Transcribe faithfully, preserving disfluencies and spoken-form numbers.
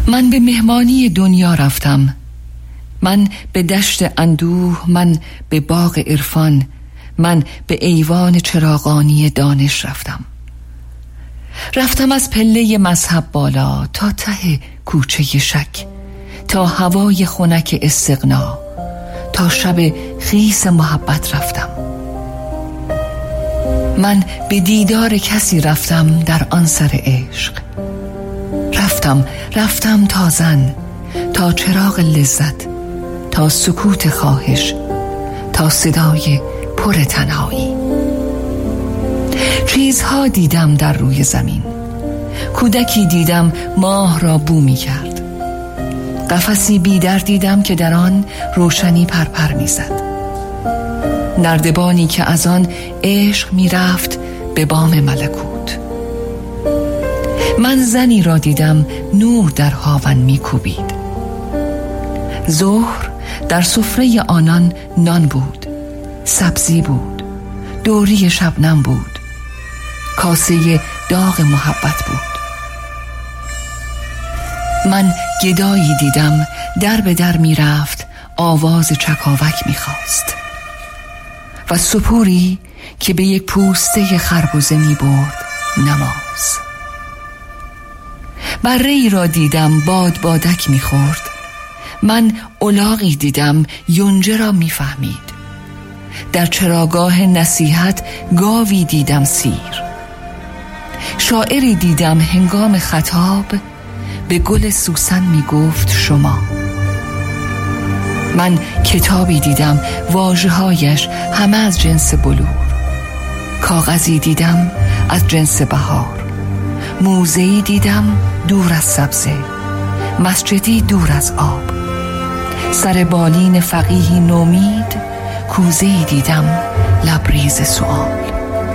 من به مهمانی دنیا رفتم، من به دشت اندوه، من به باغ عرفان، من به ایوان چراغانی دانش رفتم. رفتم از پله مذهب بالا تا ته کوچه شک، تا هوای خنک استغنا، تا شب خیس محبت رفتم. من به دیدار کسی رفتم در آن سر عشق، رفتم رفتم تا زن، تا چراغ لذت، تا سکوت خواهش، تا صدای پر تنهایی. چیزها دیدم در روی زمین، کودکی دیدم ماه را بو می کرد، قفسی بیدر دیدم که در آن روشنی پرپر می زد، نردبانی که از آن عشق می رفت به بام ملکوت. من زنی را دیدم نور در هاون می کوبید. ظهر در سفره آنان نان بود، سبزی بود، دوری شبنم بود، کاسه داغ محبت بود. من گدایی دیدم در به در می رفت، آواز چکاوک می خواست، و سپوری که به یک پوسته خربزه می برد نماز. بره‌ای را دیدم باد بادک می خورد، من الاغی دیدم یونجه را می فهمید. در چراگاه نصیحت گاوی دیدم سیر، شاعری دیدم هنگام خطاب به گل سوسن می گفت شما. من کتابی دیدم واژه‌هایش همه از جنس بلور، کاغذی دیدم از جنس بهار، موزه‌ای دیدم دور از سبزه، مسجدی دور از آب، سر بالین فقیهی نومید، کوزه‌ای دیدم لبریز سؤال.